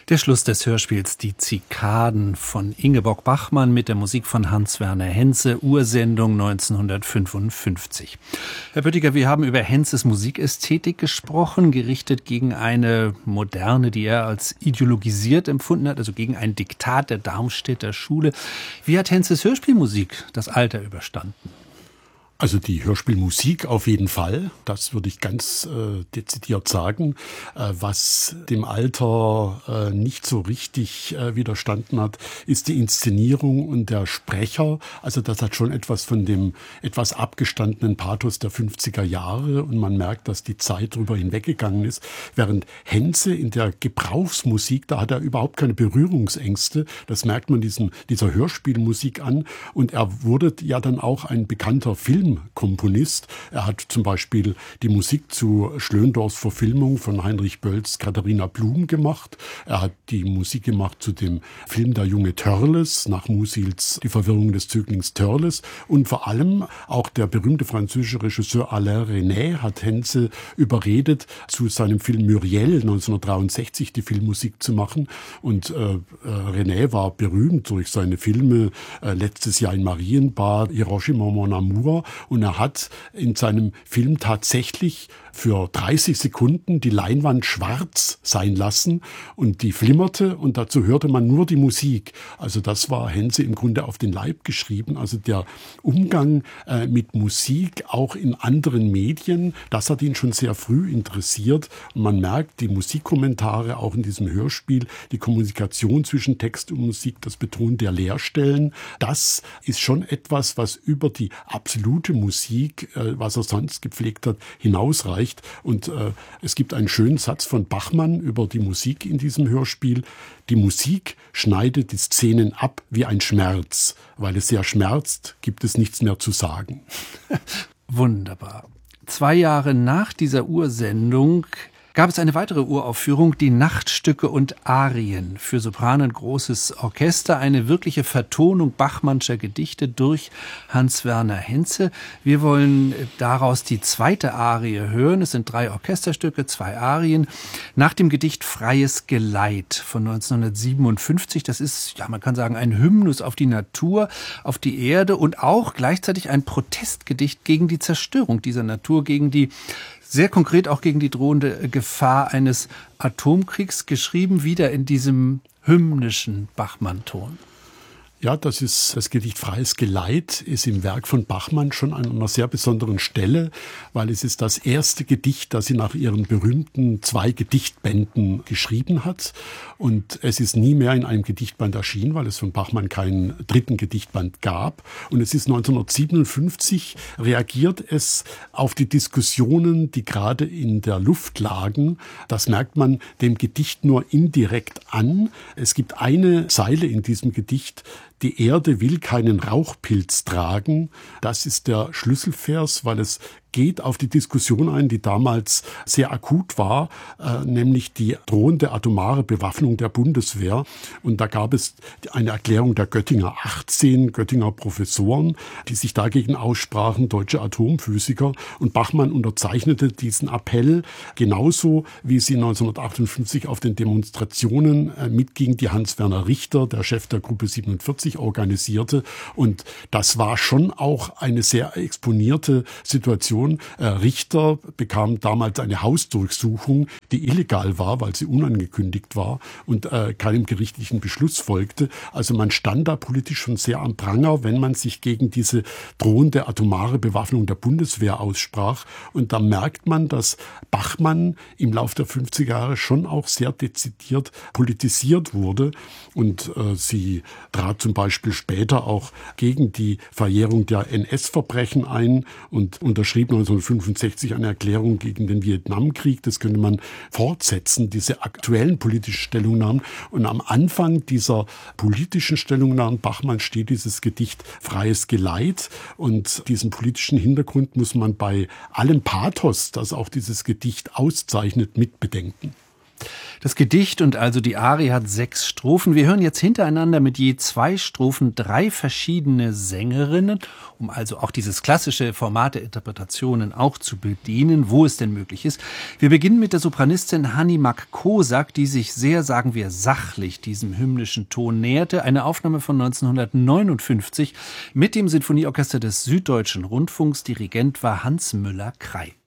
Der Schluss des Hörspiels Die Zikaden von Ingeborg Bachmann mit der Musik von Hans-Werner Henze, Ursendung 1955. Herr Böttiger, wir haben über Henzes Musikästhetik gesprochen, gerichtet gegen eine Moderne, die er als ideologisiert empfunden hat, also gegen ein Diktat der Darmstädter Schule. Wie hat Henzes Hörspielmusik das Alter überstanden? Also die Hörspielmusik auf jeden Fall, das würde ich ganz dezidiert sagen. Was dem Alter nicht so richtig widerstanden hat, ist die Inszenierung und der Sprecher. Also das hat schon etwas von dem etwas abgestandenen Pathos der 50er Jahre und man merkt, dass die Zeit drüber hinweggegangen ist. Während Henze in der Gebrauchsmusik, da hat er überhaupt keine Berührungsängste. Das merkt man dieser Hörspielmusik an und er wurde ja dann auch ein bekannter Filmkomponist. Er hat zum Beispiel die Musik zu Schlöndorffs Verfilmung von Heinrich Bölls Katharina Blum gemacht. Er hat die Musik gemacht zu dem Film Der junge Törles, nach Musils Die Verwirrung des Zöglings Törles. Und vor allem auch der berühmte französische Regisseur Alain Resnais hat Henze überredet, zu seinem Film Muriel 1963 die Filmmusik zu machen. Und Resnais war berühmt durch seine Filme Letztes Jahr in Marienbad, Hiroshima Mon Amour. Und er hat in seinem Film tatsächlich für 30 Sekunden die Leinwand schwarz sein lassen und die flimmerte und dazu hörte man nur die Musik. Also das war Henze im Grunde auf den Leib geschrieben. Also der Umgang mit Musik auch in anderen Medien, das hat ihn schon sehr früh interessiert. Und man merkt die Musikkommentare auch in diesem Hörspiel, die Kommunikation zwischen Text und Musik, das Betonen der Leerstellen. Das ist schon etwas, was über die absolute Musik, was er sonst gepflegt hat, hinausreicht. Und es gibt einen schönen Satz von Bachmann über die Musik in diesem Hörspiel. Die Musik schneidet die Szenen ab wie ein Schmerz. Weil es sehr schmerzt, gibt es nichts mehr zu sagen. Wunderbar. 2 Jahre nach dieser Ursendung gab es eine weitere Uraufführung, die Nachtstücke und Arien für Sopran und großes Orchester, eine wirkliche Vertonung Bachmannscher Gedichte durch Hans-Werner Henze. Wir wollen daraus die zweite Arie hören. Es sind 3 Orchesterstücke, 2 Arien, nach dem Gedicht Freies Geleit von 1957. Das ist, ja, man kann sagen, ein Hymnus auf die Natur, auf die Erde und auch gleichzeitig ein Protestgedicht gegen die Zerstörung dieser Natur, gegen die sehr konkret auch gegen die drohende Gefahr eines Atomkriegs, geschrieben wieder in diesem hymnischen Bachmann-Ton. Ja, das Gedicht Freies Geleit ist im Werk von Bachmann schon an einer sehr besonderen Stelle, weil es ist das erste Gedicht, das sie nach ihren berühmten 2 Gedichtbänden geschrieben hat. Und es ist nie mehr in einem Gedichtband erschienen, weil es von Bachmann keinen 3. Gedichtband gab. Und es ist 1957, reagiert es auf die Diskussionen, die gerade in der Luft lagen. Das merkt man dem Gedicht nur indirekt an. Es gibt eine Zeile in diesem Gedicht: Die Erde will keinen Rauchpilz tragen. Das ist der Schlüsselvers, weil es geht auf die Diskussion ein, die damals sehr akut war, nämlich die drohende atomare Bewaffnung der Bundeswehr. Und da gab es eine Erklärung der Göttinger 18 Göttinger Professoren, die sich dagegen aussprachen, deutsche Atomphysiker. Und Bachmann unterzeichnete diesen Appell genauso, wie sie 1958 auf den Demonstrationen mitging, die Hans-Werner Richter, der Chef der Gruppe 47, organisierte. Und das war schon auch eine sehr exponierte Situation. Richter bekam damals eine Hausdurchsuchung, die illegal war, weil sie unangekündigt war und keinem gerichtlichen Beschluss folgte. Also man stand da politisch schon sehr am Pranger, wenn man sich gegen diese drohende atomare Bewaffnung der Bundeswehr aussprach. Und da merkt man, dass Bachmann im Laufe der 50er Jahre schon auch sehr dezidiert politisiert wurde. Und sie trat zum Beispiel später auch gegen die Verjährung der NS-Verbrechen ein und unterschrieb 1965 eine Erklärung gegen den Vietnamkrieg. Das könnte man fortsetzen, diese aktuellen politischen Stellungnahmen. Und am Anfang dieser politischen Stellungnahmen Bachmanns steht dieses Gedicht Freies Geleit. Und diesen politischen Hintergrund muss man bei allem Pathos, das auch dieses Gedicht auszeichnet, mitbedenken. Das Gedicht und also die Arie hat 6 Strophen. Wir hören jetzt hintereinander mit je 2 Strophen 3 verschiedene Sängerinnen, um also auch dieses klassische Format der Interpretationen auch zu bedienen, wo es denn möglich ist. Wir beginnen mit der Sopranistin Hanni Mak-Kosak, die sich sehr, sagen wir, sachlich diesem hymnischen Ton näherte. Eine Aufnahme von 1959 mit dem Sinfonieorchester des Süddeutschen Rundfunks. Dirigent war Hans Müller-Krey.